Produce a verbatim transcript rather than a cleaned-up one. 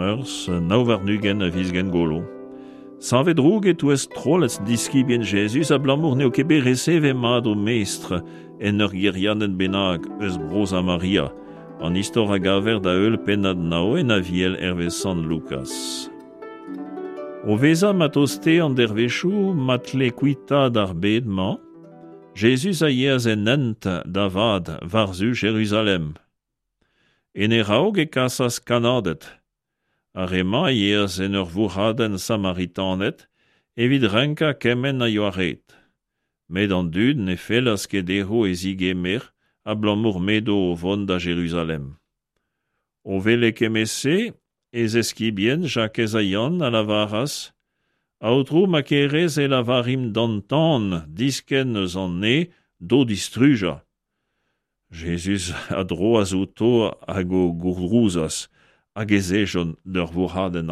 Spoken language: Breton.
urs nauvarnugen a visgen golo. Sanvet rouget ou est trollets diski bien Jesus a blamour neo kebe receve mad o meestre en ur gerianen benag eus brosa Maria, an istor a gaver da eul pennad nao en a viel erve San Lucas. O veza mat oste an dervechou mat le kuita d'ar bedman, Jesus a yeaz en ent davad varzu Jérusalem. En e raog e kasas kanadet, a rema yeaz en ur vourhaden samaritanet, evit renka kemen a yoaret. Med an dud ne fellas ket deho e zigemer a blamour medo o vond a Jérusalem. O vele kemese, ez eskibien jakez a yann a lavaras, aotrou ma kerez e lavarim dantan disken eus an ne do distruja. Jesus a dro a zouto hag o gourrouzas hag ezejon d'ur vourhaden